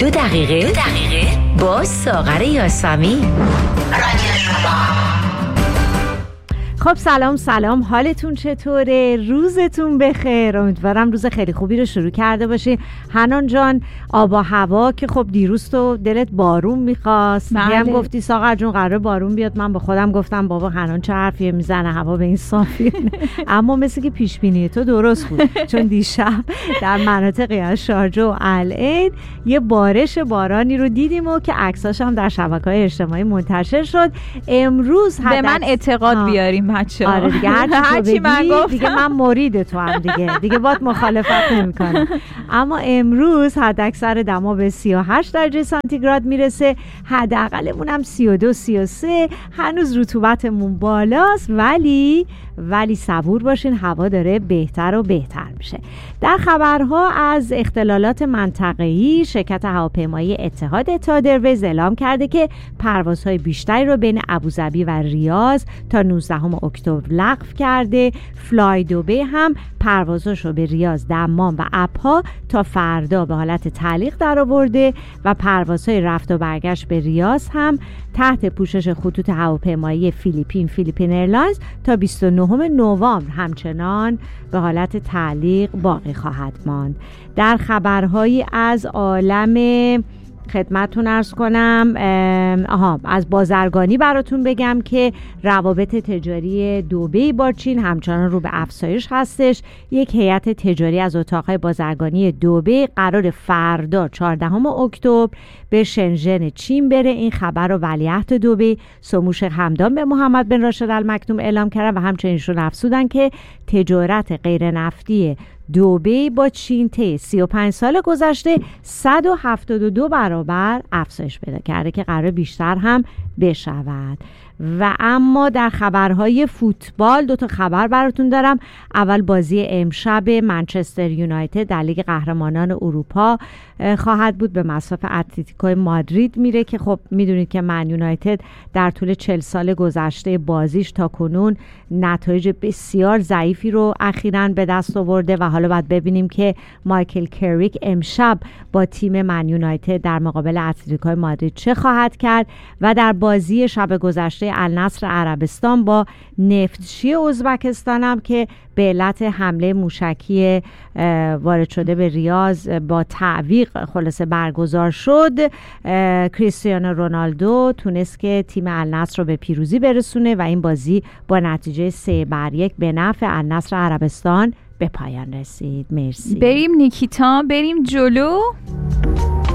دو دقیقه با ساغر یاسمی. رادیو شما. خب سلام، حالتون چطوره؟ روزتون بخیر. امیدوارم روز خیلی خوبی رو شروع کرده باشین. حنان جان، آب و هوا که خب دیروز تو دلت بارون میخواست، هم گفتی ساغر جون قراره بارون بیاد. من با خودم گفتم بابا حنان چه حرفیه میزنه، هوا به این صافی. اما مثل که پیش بینی تو درست بود، چون دیشب در مناطقی از شارجه و العین یه بارش بارانی رو دیدیم و که عکساش هم در شبکه‌های اجتماعی منتشر شد. امروز به من اعتقاد بیاریم بچه. آره دیگه هرچی من گفتم دیگه من مرید تو هم دیگه باید مخالفت نمی‌کنم. اما امروز حداکثر دما به 38 درجه سانتیگراد میرسه، حداقلمون هم 32-33. هنوز رطوبتمون بالاست ولی صبور باشین، هوا داره بهتر و بهتر میشه. در خبرها از اختلالات منطقه‌ای، شرکت هواپیمایی اتحاد ایرویز اعلام کرده که پروازهای بیشتری رو بین ابوظبی و ریاض تا 19 اکتبر لغو کرده. فلای دبی هم پروازاش رو به ریاض، دمام و ابها تا فردا به حالت تعلیق درآورده و پروازهای رفت و برگشت به ریاض هم تحت پوشش خطوط هواپیمایی فیلیپین ایرلاینز تا 29 نوامبر همچنان به حالت تعلیق باقی خواهد ماند. در خبرهایی از عالم خدمتتون عرض کنم، از بازرگانی براتون بگم که روابط تجاری دبی با چین همچنان رو به افزایش هستش. یک هیئت تجاری از اتاقهای بازرگانی دبی قرار فردا 14 اکتبر به شنژن چین بره. این خبر رو ولیعهد دبی سموش همدان به محمد بن راشد المکتوم اعلام کردن و همچنین ایشون افزودن که تجارت غیر نفتی دبی با چین طی 35 سال گذشته 172 برابر افزایش پیدا کرده که قرار بیشتر هم بشود. و اما در خبرهای فوتبال 2 خبر براتون دارم. اول بازی امشب منچستر یونایتد در لیگ قهرمانان اروپا خواهد بود، به مصاف اتلتیکو مادرید میره که خب میدونید که من یونایتد در طول 40 سال گذشته بازیش تا کنون نتایج بسیار ضعیفی رو اخیراً به دست آورده و حالا باید ببینیم که مایکل کریک امشب با تیم من یونایتد در مقابل اتلتیکو مادرید چه خواهد کرد. و در بازی شب گذشته النصر عربستان با نفتچی ازبکستان هم که به علت حمله موشکی وارد شده به ریاض با تعویق خلاصه برگزار شد، کریستیانو رونالدو تونست که تیم النصر رو به پیروزی برسونه و این بازی با نتیجه 3-1 به نفع النصر عربستان به پایان رسید. مرسی. بریم نیکیتا، بریم جلو.